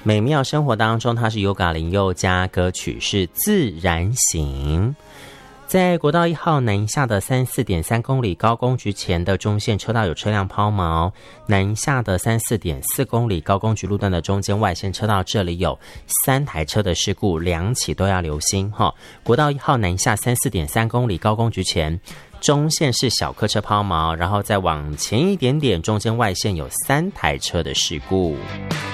美妙生活当中，它是优嘎林宥嘉，歌曲是自然醒。在国道1号南下的34.3公里高工局前的中线车道有车辆抛锚，南下的34.4公里高工局路段的中间外线车道这里有3台车的事故，2起都要留心哈。国道1号南下34.3公里高工局前中线是小客车抛锚，然后再往前一点点，中间外线有3台车的事故。